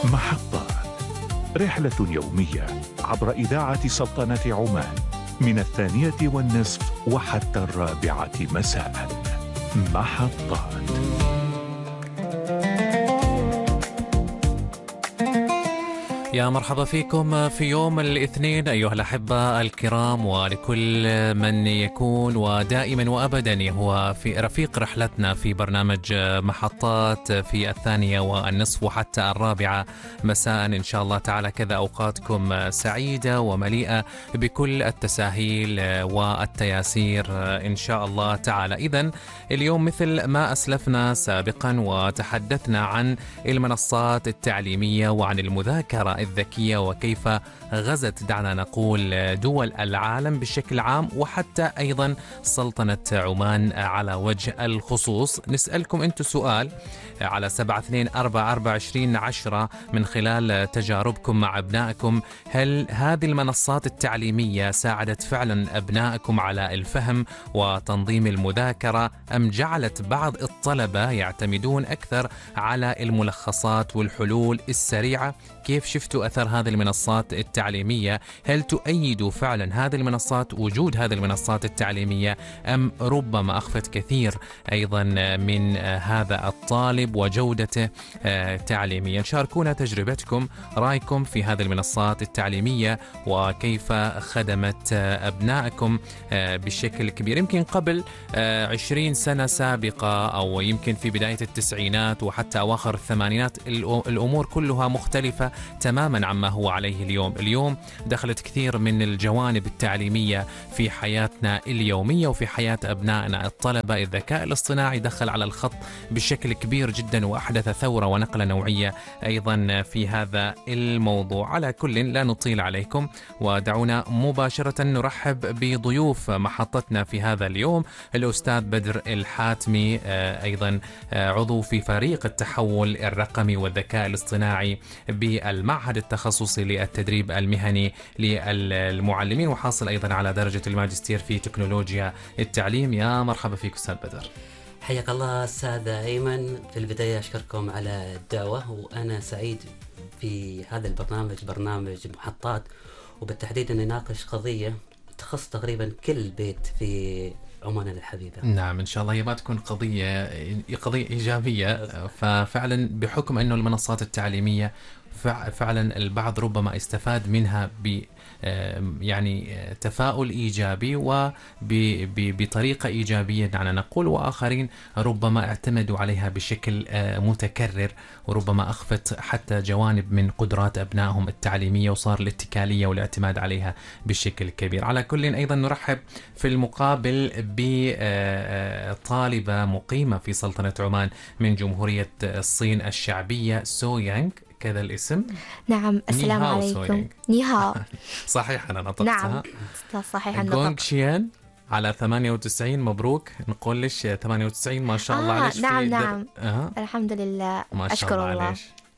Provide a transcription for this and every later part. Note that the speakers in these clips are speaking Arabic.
محطة، رحلة يومية عبر إذاعة سلطنة عمان من 2:30 وحتى 4 مساء. محطات. يا مرحبا فيكم في يوم الاثنين أيها الأحبة الكرام، ولكل من يكون ودائما وأبدا هو في رفيق رحلتنا في برنامج محطات في 2:30 وحتى 4 مساء إن شاء الله تعالى. كذا أوقاتكم سعيدة ومليئة بكل التساهيل والتياسير إن شاء الله تعالى. إذن اليوم مثل ما أسلفنا سابقا وتحدثنا عن المنصات التعليمية وعن المذاكرة الذكية وكيف غزت دعنا نقول دول العالم بشكل عام وحتى أيضا سلطنة عمان على وجه الخصوص. نسألكم أنتم سؤال على 72442010 من خلال تجاربكم مع أبنائكم: هل هذه المنصات التعليمية ساعدت فعلا أبنائكم على الفهم وتنظيم المذاكرة، أم جعلت بعض الطلبة يعتمدون أكثر على الملخصات والحلول السريعة؟ كيف شفتوا أثر هذه المنصات التعليمية؟ هل تؤيدوا فعلا هذه المنصات، وجود هذه المنصات التعليمية، أم ربما أخفت كثير أيضا من هذا الطالب وجودته تعليميا؟ شاركونا تجربتكم، رأيكم في هذه المنصات التعليمية وكيف خدمت أبنائكم بشكل كبير. يمكن قبل 20 سنة سابقة أو يمكن في بداية التسعينات وحتى أواخر الثمانينات الأمور كلها مختلفة تماما عما هو عليه اليوم. اليوم دخلت كثير من الجوانب التعليمية في حياتنا اليومية وفي حياة أبنائنا الطلبة. الذكاء الاصطناعي دخل على الخط بشكل كبير جدا وأحدث ثورة ونقلة نوعية أيضا في هذا الموضوع. على كل لا نطيل عليكم ودعونا مباشرة نرحب بضيوف محطتنا في هذا اليوم: الأستاذ بدر الحاتمي، أيضا عضو في فريق التحول الرقمي والذكاء الاصطناعي بالمعهد التخصصي للتدريب المهني للمعلمين، وحاصل أيضا على درجة الماجستير في تكنولوجيا التعليم. يا مرحبا فيك أستاذ بدر. حياك الله أستاذ أيمن. في البداية أشكركم على الدعوة، وأنا سعيد في هذا البرنامج، برنامج محطات، وبالتحديد أن نناقش قضية تخص تقريبا كل بيت في عمان الحبيبة. نعم إن شاء الله هي ما تكون قضية إيجابية. ففعلا بحكم أنه المنصات التعليمية فعلا البعض ربما استفاد منها يعني تفاؤل إيجابي وبطريقة إيجابية دعنا نقول، وآخرين ربما اعتمدوا عليها بشكل متكرر وربما أخفت حتى جوانب من قدرات أبنائهم التعليمية وصار الاتكالية والاعتماد عليها بشكل كبير. على كل أيضا نرحب في المقابل بطالبة مقيمة في سلطنة عمان من جمهورية الصين الشعبية، سو يانغ، كذا الاسم؟ نعم، السلام عليكم. نيهاو. صحيح أنا نطقتها؟ نعم صحيح النطق. غونغ شيان على 98. مبروك. نقول ليش 98؟ ما شاء الله عليك. نعم الحمد لله، ما شاء أشكر الله.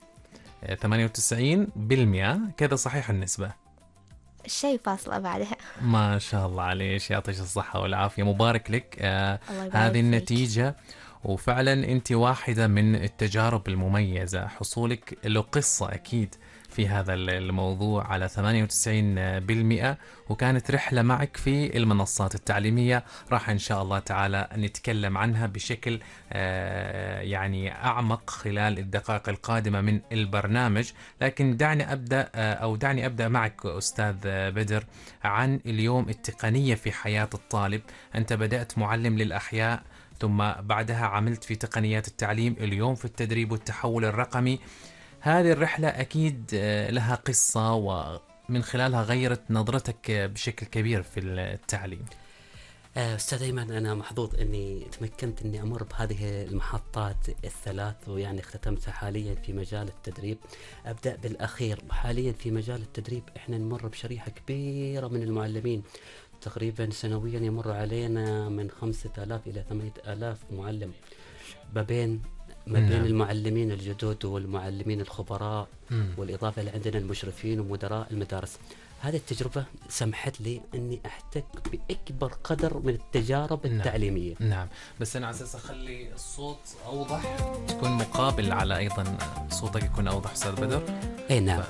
98% كذا صحيح النسبة؟ شيء فاصلة بعدها. ما شاء الله عليك، يعطيك الصحة والعافية، مبارك لك هذه النتيجة. وفعلا أنت واحدة من التجارب المميزة، حصولك له قصة أكيد في هذا الموضوع على 98%، وكانت رحلة معك في المنصات التعليمية. راح إن شاء الله تعالى نتكلم عنها بشكل يعني أعمق خلال الدقائق القادمة من البرنامج. لكن دعني أبدأ معك أستاذ بدر عن اليوم التقنية في حياة الطالب. أنت بدأت معلم للأحياء، ثم بعدها عملت في تقنيات التعليم، اليوم في التدريب والتحول الرقمي. هذه الرحلة أكيد لها قصة ومن خلالها غيرت نظرتك بشكل كبير في التعليم. أستاذ أيمن، أنا محظوظ أني تمكنت أني أمر بهذه المحطات الثلاث، ويعني اختتمتها حاليا في مجال التدريب. أبدأ بالأخير. حاليا في مجال التدريب إحنا نمر بشريحة كبيرة من المعلمين، تقريبا سنويا يمر علينا من 5000 إلى 8000 معلم، ما بين ما بين المعلمين الجدد والمعلمين الخبراء، والإضافة لعندنا المشرفين ومدراء المدارس. هذه التجربة سمحت لي أني أحتك بأكبر قدر من التجارب التعليمية. نعم، بس أنا على أساس أخلي الصوت أوضح تكون مقابل على أيضا صوتك يكون أوضح أستاذ بدر. أي نعم.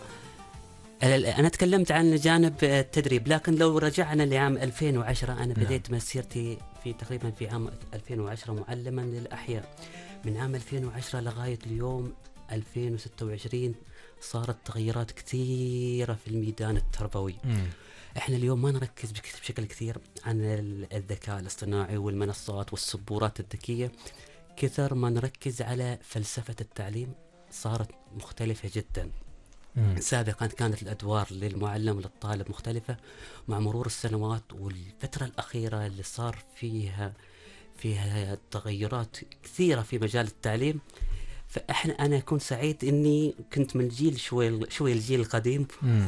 أنا تكلمت عن جانب التدريب، لكن لو رجعنا لعام 2010 أنا بديت مسيرتي تقريبا في عام 2010 معلما للأحياء. من عام 2010 لغاية اليوم 2026 صارت تغيرات كثيرة في الميدان التربوي. احنا اليوم ما نركز بشكل كثير عن الذكاء الاصطناعي والمنصات والسبورات الذكية كثر ما نركز على فلسفة التعليم. صارت مختلفة جدا. سابقا كانت الأدوار للمعلم وللطالب مختلفة. مع مرور السنوات والفترة الأخيرة اللي صار فيها تغيرات كثيرة في مجال التعليم، أنا أكون سعيد إني كنت من الجيل شوي الجيل القديم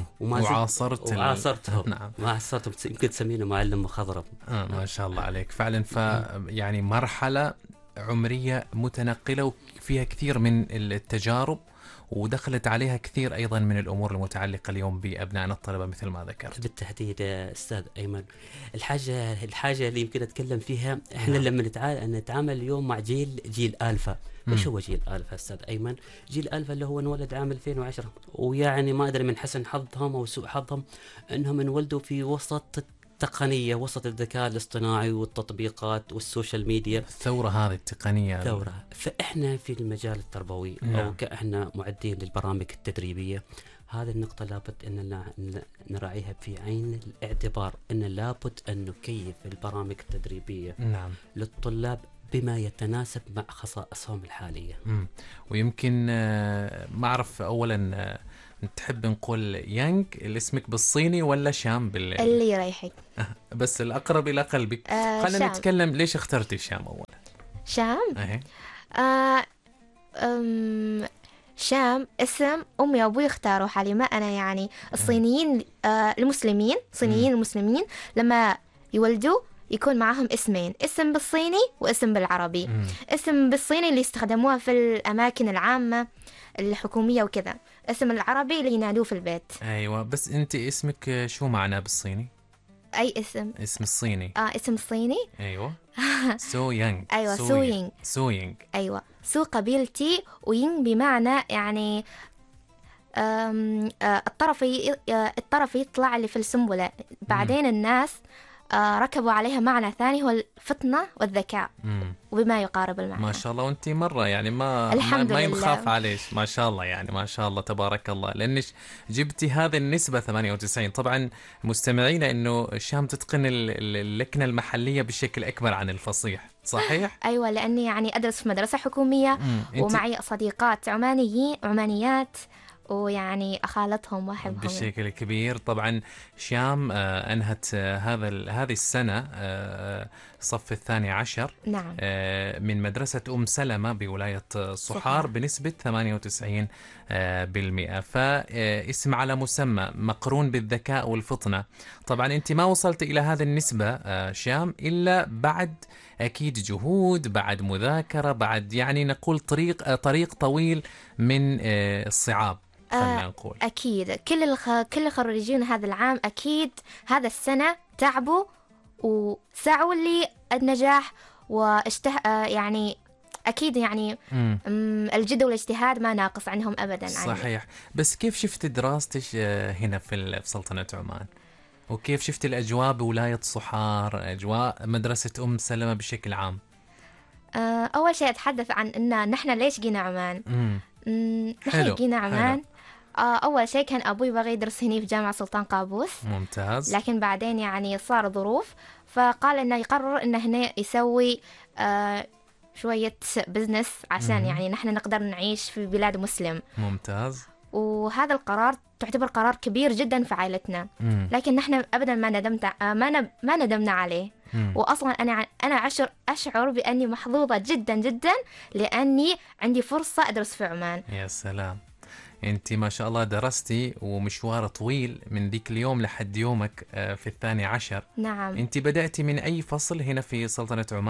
وعاصرتهم. نعم. وعاصرتهم، يمكن تسمينه معلم مخضرم. ما شاء الله عليك فعلا. يعني مرحلة عمرية متنقلة وفيها كثير من التجارب، ودخلت عليها كثير أيضا من الأمور المتعلقة اليوم بأبنائنا الطلبة مثل ما ذكرت. بالتحديد أستاذ أيمن، الحاجة اللي يمكن أتكلم فيها، إحنا لما نتعامل اليوم مع جيل ألفا. إيش هو جيل ألفا أستاذ أيمن؟ جيل ألفا اللي هو انولد عام 2010، ويعني ما أدري من حسن حظهم أو سوء حظهم أنهم انولدوا في وسط التقنية، وسط الذكاء الاصطناعي والتطبيقات والسوشيال ميديا، الثورة هذه التقنية ثورة. فإحنا في المجال التربوي أو كإحنا معدين للبرامج التدريبية، هذه النقطة لابد أن نراعيها في عين الاعتبار، أن لابد أن نكيف البرامج التدريبية للطلاب بما يتناسب مع خصائصهم الحالية. ويمكن ما أعرف أولا تحب نقول يانغ اسمك بالصيني ولا شام اللي يريحك؟ بس الأقرب إلى قلبك. خلينا نتكلم ليش اخترتي شام أولا؟ شام؟ شام اسم أمي وأبوي اختاروا حالي، ما أنا. يعني الصينيين المسلمين لما يولدوا يكون معهم اسمين، اسم بالصيني واسم بالعربي. اسم بالصيني اللي يستخدموها في الأماكن العامة الحكومية وكذا، اسم العربي اللي ينادوه في البيت. أيوة، بس أنت اسمك شو معناه بالصيني؟ أي اسم؟ اسم الصيني. اسم الصيني. أيوة. سو يانغ. أيوة، سو يانغ. أيوة، سو قبيلتي، وينغ بمعنى يعني الطرف يطلع اللي في السنبلة. بعدين الناس ركبوا عليها معنى ثاني، هو الفطنة والذكاء، وبما يقارب المعنى. ما شاء الله، وانت مرة يعني ما ينخاف عليش، ما شاء الله، يعني ما شاء الله تبارك الله، لأنك جبتي هذه النسبة 98. طبعا مستمعين إنه شام تتقن اللكنة المحلية بشكل أكبر عن الفصيح، صحيح؟ أيوة، لأني يعني أدرس في مدرسة حكومية، ومعي صديقات عمانيات، ويعني أخالتهم وأحبهم بشكل كبير. طبعا شام أنهت هذه السنة صف 12. نعم. من مدرسة أم سلمة بولاية صحار بنسبة 98%. فاسم على مسمى مقرون بالذكاء والفطنة. طبعا أنت ما وصلت إلى هذه النسبة شام إلا بعد أكيد جهود، بعد مذاكرة، بعد يعني نقول طريق طويل من الصعاب. أكيد كل خريجين هذا العام أكيد هذا السنة تعبوا وسعوا للنجاح يعني أكيد يعني الجد والاجتهاد ما ناقص عنهم أبدا. صحيح. بس كيف شفت دراستك هنا في سلطنة عمان؟ وكيف شفت الأجواء بولاية صحار، أجواء مدرسة أم سلمة بشكل عام؟ أول شيء أتحدث عن إن نحن ليش جينا عمان. نحن جينا عمان، أول شيء كان أبوي بغي يدرس هنا في جامعة سلطان قابوس. ممتاز. لكن بعدين يعني صار ظروف، فقال إنه يقرر إنه هنا يسوي شوية بزنس عشان يعني نحن نقدر نعيش في بلاد مسلم. ممتاز. وهذا القرار تعتبر قرار كبير جدا في عائلتنا، لكن نحن أبدا ما ندمنا عليه. وأصلا أنا أشعر بأني محظوظة جدا جدا لأني عندي فرصة أدرس في عمان. يا سلام، أنت ما شاء الله درستي ومشوار طويل من ذيك اليوم لحد يومك في 12. نعم. أنت بدأتي من أي فصل هنا في سلطنة عمان؟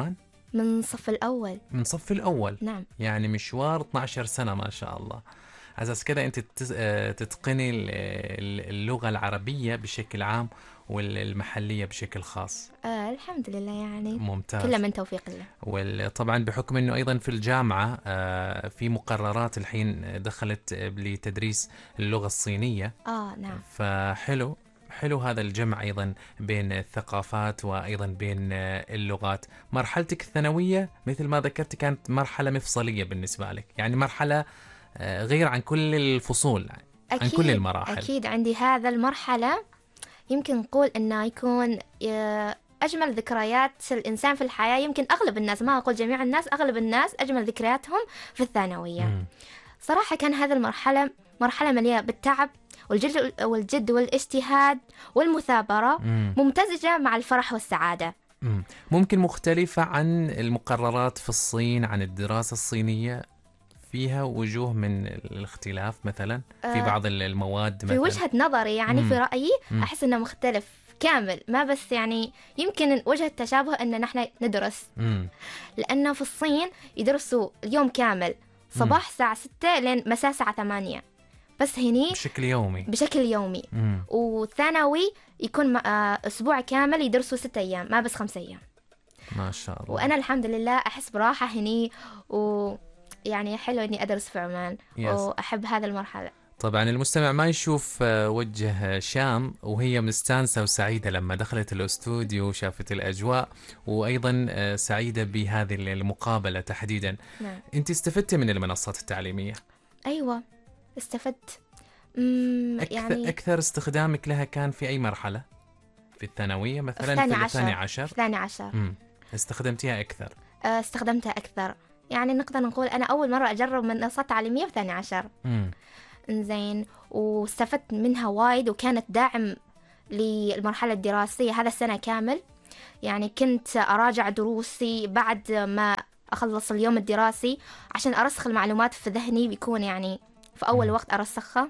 من صف الأول. من صف الأول. نعم. يعني مشوار 12 سنة ما شاء الله. على أساس كذا أنت تتقني اللغة العربية بشكل عام والمحلية بشكل خاص. الحمد لله يعني. ممتاز. كله من توفيق الله. وطبعا بحكم أنه أيضا في الجامعة في مقررات الحين دخلت لتدريس اللغة الصينية. نعم. فحلو هذا الجمع أيضا بين الثقافات وأيضا بين اللغات. مرحلتك الثانوية مثل ما ذكرت كانت مرحلة مفصلية بالنسبة لك، يعني مرحلة غير عن كل الفصول، عن كل المراحل. أكيد عندي هذا المرحلة يمكن نقول أنه يكون أجمل ذكريات الإنسان في الحياة. يمكن أغلب الناس، ما أقول جميع الناس، أغلب الناس أجمل ذكرياتهم في الثانوية. صراحة كان هذه المرحلة مرحلة مليئة بالتعب والجد والاجتهاد والمثابرة، ممتزجة مع الفرح والسعادة. ممكن مختلفة عن المقررات في الصين، عن الدراسة الصينية، فيها وجوه من الاختلاف مثلا في بعض المواد مثلا. في وجهة نظري يعني في رأيي أحس أنه مختلف كامل، ما بس يعني يمكن وجهة تشابه أن نحن ندرس. لأنه في الصين يدرسوا اليوم كامل، صباح الساعة 6 لين مساء الساعة 8، بس هني بشكل يومي. وثانوي يكون أسبوع كامل يدرسوا 6 أيام، ما بس 5 أيام. ما شاء الله. وأنا الحمد لله أحس براحة هني، ويعني حلو إني أدرس في عمان. وأحب هذا المرحلة. طبعا المستمع ما يشوف وجه شام وهي مستانسة وسعيدة لما دخلت الاستوديو وشافت الأجواء، وأيضا سعيدة بهذه المقابلة تحديدا. نعم. أنت استفدتي من المنصات التعليمية؟ أيوة استفدت. يعني أكثر استخدامك لها كان في أي مرحلة؟ في الثانوية مثلا؟ في الثاني عشر. استخدمتيها أكثر؟ استخدمتها أكثر، يعني نقدر نقول أنا أول مرة أجرب منصات تعليمية في ثاني عشر. إنزين، واستفدت منها وايد، وكانت داعم للمرحلة الدراسية هذا السنة كامل. يعني كنت أراجع دروسي بعد ما أخلص اليوم الدراسي عشان أرسخ المعلومات في ذهني، بيكون يعني في أول وقت أرسخها،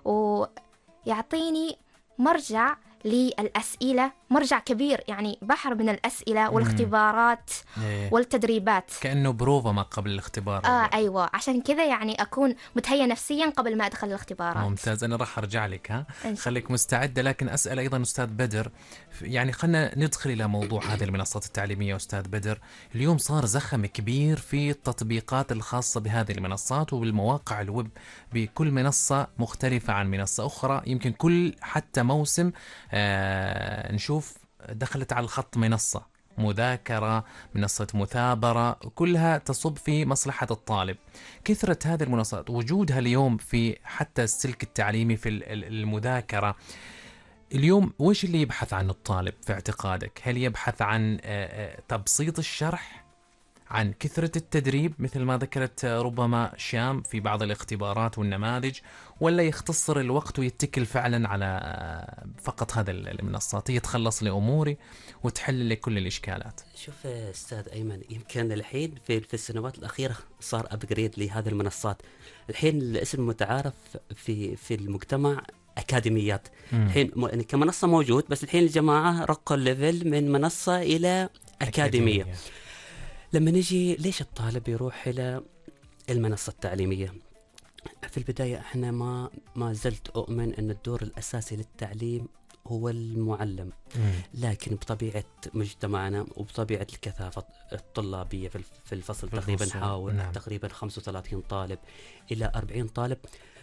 ويعطيني مرجع للأسئلة، مرجع كبير، يعني بحر من الأسئلة والاختبارات والتدريبات، كأنه بروفة ما قبل الاختبار. أيوة، عشان كذا يعني أكون متهيئة نفسيا قبل ما أدخل الاختبارات. ممتاز. أنا راح أرجع لك، خليك مستعدة. لكن أسأل أيضا أستاذ بدر، يعني خلنا ندخل إلى موضوع هذه المنصات التعليمية. أستاذ بدر، اليوم صار زخم كبير في التطبيقات الخاصة بهذه المنصات وبالمواقع الويب، بكل منصة مختلفة عن منصة أخرى. يمكن كل حتى موسم نشوف دخلت على الخط منصة مذاكرة، منصة مثابرة، كلها تصب في مصلحة الطالب. كثرة هذه المنصات، وجودها اليوم في حتى السلك التعليمي في المذاكرة اليوم، وش اللي يبحث عنه الطالب في اعتقادك؟ هل يبحث عن تبسيط الشرح، عن كثرة التدريب مثل ما ذكرت ربما شام في بعض الاختبارات والنماذج، ولا يختصر الوقت ويتكل فعلا على فقط هذا المنصات، يتخلص لأموري وتحل لي كل الإشكالات؟ شوف أستاذ أيمن، يمكن الحين في السنوات الأخيرة صار أبجريد لهذه المنصات. الحين الاسم المتعارف في المجتمع أكاديميات. الحين كمنصة موجود، بس الحين الجماعة رقوا الليفل من منصة إلى أكاديمية. لما نجي ليش الطالب يروح إلى المنصة التعليمية؟ في البداية احنا ما زلت أؤمن أن الدور الأساسي للتعليم هو المعلم. لكن بطبيعة مجتمعنا وبطبيعة الكثافة الطلابية في الفصل تقريبا تقريبا 35 طالب إلى 40 طالب،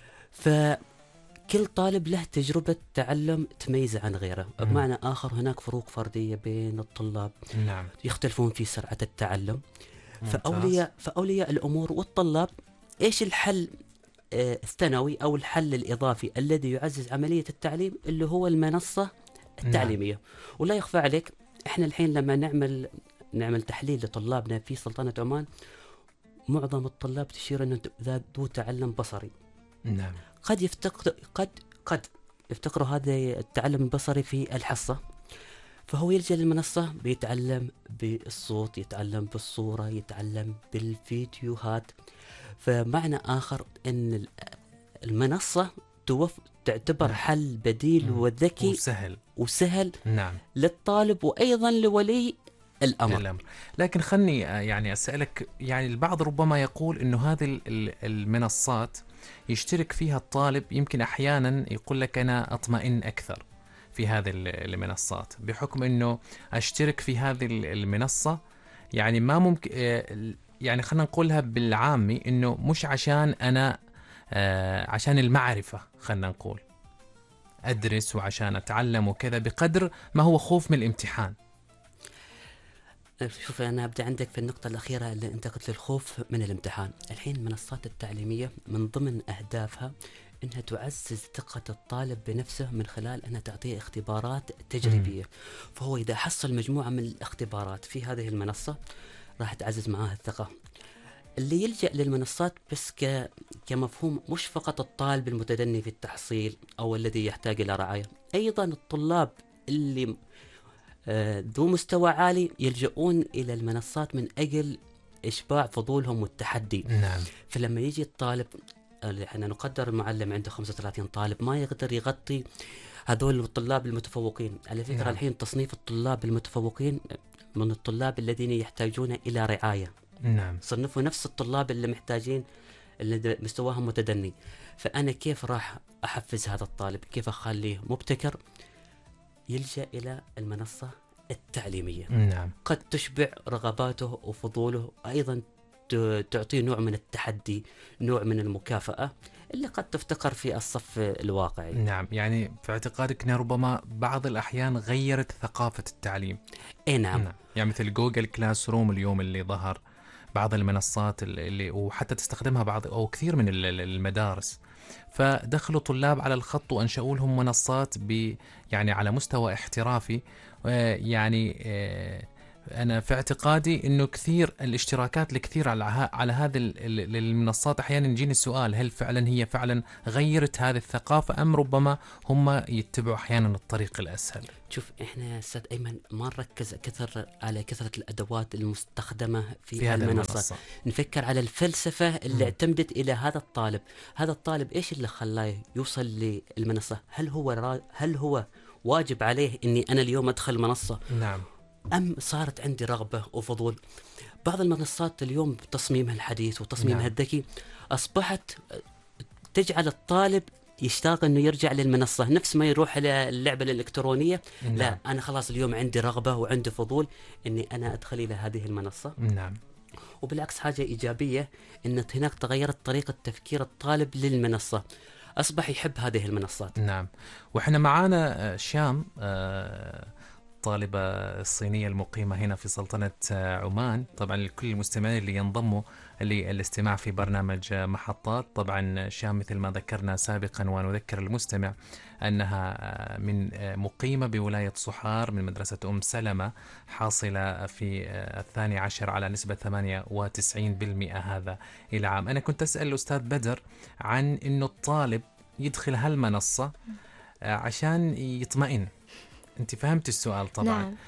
فكل طالب له تجربة تعلم تميز عن غيره. بمعنى آخر هناك فروق فردية بين الطلاب، يختلفون في سرعة التعلم. فأولياء الأمور والطلاب، إيش الحل الثانوي أو الحل الإضافي الذي يعزز عملية التعليم؟ اللي هو المنصة التعليمية. ولا يخفى عليك، إحنا الحين لما نعمل تحليل لطلابنا في سلطنة عمان، معظم الطلاب تشير أنه ذو تعلم بصري. قد يفتقروا هذا التعلم البصري في الحصة، فهو يلجأ للمنصة، بيتعلم بالصوت، يتعلم بالصورة، يتعلم بالفيديوهات. فمعنى آخر أن المنصة تعتبر حل بديل وذكي وسهل للطالب، وأيضا لولي الأمر. لكن خلني يعني أسألك، يعني البعض ربما يقول إنه هذه المنصات يشترك فيها الطالب، يمكن أحيانا يقول لك أنا أطمئن أكثر في هذه المنصات بحكم إنه أشترك في هذه المنصة، يعني ما ممكن، يعني خلينا نقولها بالعامي إنه مش عشان أنا عشان المعرفة، خلينا نقول أدرس وعشان أتعلم وكذا، بقدر ما هو خوف من الامتحان. شوف، أنا أبدأ عندك في النقطة الأخيرة اللي أنت قلت، الخوف من الامتحان. الحين المنصات التعليمية من ضمن أهدافها أنها تعزز ثقة الطالب بنفسه من خلال أنها تعطيه اختبارات تجريبية. فهو إذا حصل مجموعة من الاختبارات في هذه المنصة راح تعزز معاه الثقة. اللي يلجأ للمنصات بس كمفهوم مش فقط الطالب المتدني في التحصيل أو الذي يحتاج إلى رعاية، أيضا الطلاب اللي ذو مستوى عالي يلجؤون إلى المنصات من أجل إشباع فضولهم والتحدي. نعم. فلما يجي الطالب، احنا نقدر المعلم عنده 35 طالب، ما يقدر يغطي هذول الطلاب المتفوقين. على فكرة نعم. الحين تصنيف الطلاب المتفوقين من الطلاب الذين يحتاجون إلى رعاية. نعم. صنفوا نفس الطلاب اللي محتاجين، اللي مستواهم متدني. فأنا كيف راح أحفز هذا الطالب؟ كيف أخليه مبتكر؟ يلجأ إلى المنصة التعليمية. نعم. قد تشبع رغباته وفضوله، أيضا تعطيه نوع من التحدي، نوع من المكافأة اللي قد تفتقر في الصف الواقعي. نعم. يعني في اعتقادك أنها ربما بعض الأحيان غيرت ثقافة التعليم؟ إيه نعم. يعني مثل جوجل كلاس روم اليوم اللي ظهر، بعض المنصات اللي وحتى تستخدمها بعض أو كثير من المدارس، فدخلوا طلاب على الخط وأنشأوا لهم منصات يعني على مستوى احترافي. يعني أنا في اعتقادي إنه كثير الاشتراكات الكثير على هذه المنصات، أحيانا يجيني السؤال هل فعلا هي فعلا غيرت هذه الثقافة، أم ربما هم يتبعوا أحيانا الطريق الأسهل؟ شوف، إحنا يا أستاذ أيمن ما نركز على كثرة الأدوات المستخدمة في هذه المنصة. نفكر على الفلسفة اللي اعتمدت إلى هذا الطالب. هذا الطالب إيش اللي خلاه يوصل للمنصة؟ هل هو واجب عليه إني أنا اليوم أدخل منصة؟ نعم. أم صارت عندي رغبة وفضول؟ بعض المنصات اليوم بتصميمها الحديث وتصميمها الذكي أصبحت تجعل الطالب يشتاق أنه يرجع للمنصة، نفس ما يروح إلى اللعبة الإلكترونية. نعم. لا، أنا خلاص اليوم عندي رغبة وعندي فضول أني أنا أدخل إلى هذه المنصة. نعم. وبالعكس حاجة إيجابية أن هناك تغيرت طريقة تفكير الطالب للمنصة، أصبح يحب هذه المنصات. نعم. وإحنا معانا شام، طالبة الصينية المقيمة هنا في سلطنة عمان. طبعا لكل المستمعين اللي ينضموا للاستماع في برنامج محطات، طبعا شام مثل ما ذكرنا سابقا ونذكر المستمع أنها من مقيمة بولاية صحار من مدرسة أم سلمة، حاصلة في 12 على نسبة 98% هذا العام. أنا كنت أسأل الأستاذ بدر عن أنه الطالب يدخل هالمنصة عشان يطمئن. أنت فهمت السؤال طبعا. نعم.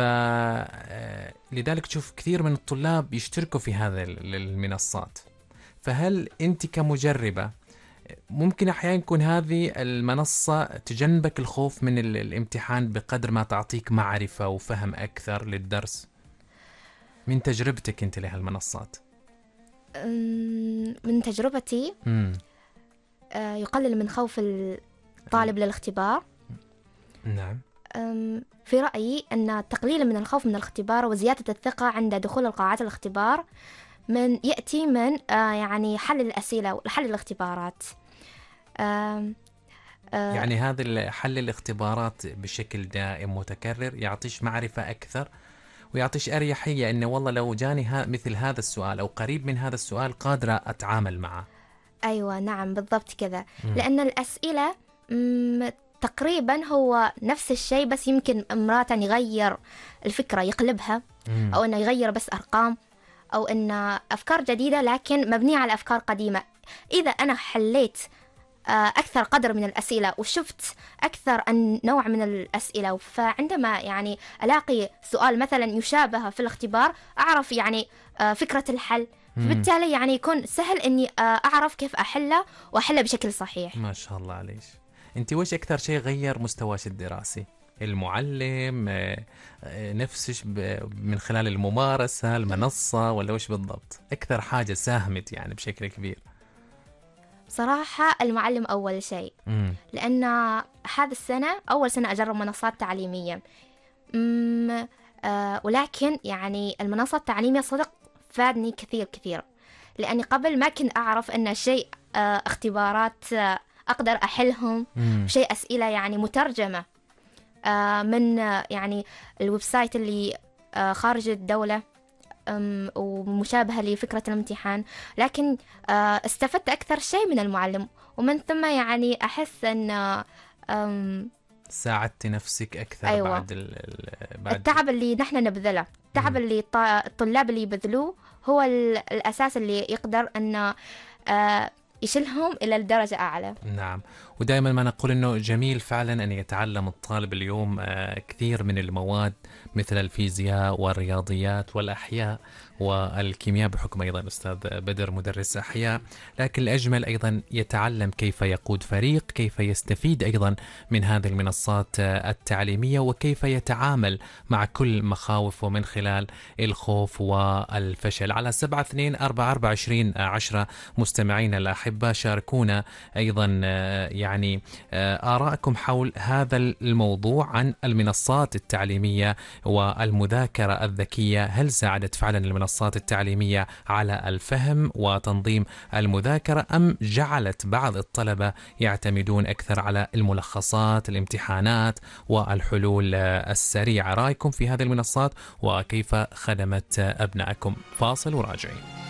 فلذلك تشوف كثير من الطلاب يشتركوا في هذه المنصات. فهل أنت كمجربة ممكن أحيانا يكون هذه المنصة تجنبك الخوف من الامتحان بقدر ما تعطيك معرفة وفهم أكثر للدرس من تجربتك أنت لهالمنصات؟ من تجربتي يقلل من خوف الطالب للاختبار. نعم. في رأيي أن التقليل من الخوف من الاختبار وزيادة الثقة عند دخول القاعات الاختبار يأتي من يعني حل الأسئلة وحل الاختبارات. يعني هذا حل الاختبارات بشكل دائم متكرر يعطيش معرفة أكثر ويعطيش أريحية، إنه والله لو جاني مثل هذا السؤال أو قريب من هذا السؤال قادرة أتعامل معه. أيوة نعم بالضبط كذا. لأن الأسئلة تقريبا هو نفس الشيء، بس يمكن مرات يغير الفكرة يقلبها، أو أنه يغير بس أرقام، أو أن أفكار جديدة لكن مبنية على أفكار قديمة. إذا أنا حليت أكثر قدر من الأسئلة وشفت أكثر نوع من الأسئلة، فعندما يعني ألاقي سؤال مثلا يشابه في الاختبار أعرف يعني فكرة الحل، فبالتالي يعني يكون سهل أني أعرف كيف أحله بشكل صحيح. ما شاء الله عليك. أنت وش أكثر شيء غير مستواش الدراسي المعلم نفسش من خلال الممارسة، المنصة، ولا وش بالضبط أكثر حاجة ساهمت يعني بشكل كبير؟ صراحة المعلم أول شيء، لأن هذا السنة أول سنة أجرب منصات تعليمية. ولكن يعني المنصة التعليمية صدق فادني كثير كثير، لأني قبل ما كنت أعرف أن شيء اختبارات أقدر أحلهم، شيء أسئلة يعني مترجمة من يعني الويب سايت اللي خارج الدولة ومشابهة لفكرة الامتحان. لكن استفدت أكثر شيء من المعلم، ومن ثم يعني أحس أن ساعدت نفسك أكثر. أيوة. بعد التعب اللي نحن نبذله، التعب اللي الطلاب اللي يبذلوه هو الأساس اللي يقدر أن يشلهم إلى الدرجة أعلى. نعم، ودائما ما نقول أنه جميل فعلا أن يتعلم الطالب اليوم كثير من المواد مثل الفيزياء والرياضيات والأحياء والكيمياء، بحكم أيضا أستاذ بدر مدرس أحياء، لكن الأجمل أيضا يتعلم كيف يقود فريق، كيف يستفيد أيضا من هذه المنصات التعليمية، وكيف يتعامل مع كل مخاوف ومن خلال الخوف والفشل. على 72442010 مستمعين الأحبة شاركونا أيضا يعني آراءكم حول هذا الموضوع عن المنصات التعليمية والمذاكرة الذكية. هل ساعدت فعلا المنصات التعليمية على الفهم وتنظيم المذاكرة، أم جعلت بعض الطلبة يعتمدون أكثر على الملخصات، الامتحانات والحلول السريعة؟ رأيكم في هذه المنصات وكيف خدمت أبنائكم؟ فاصل وراجعين.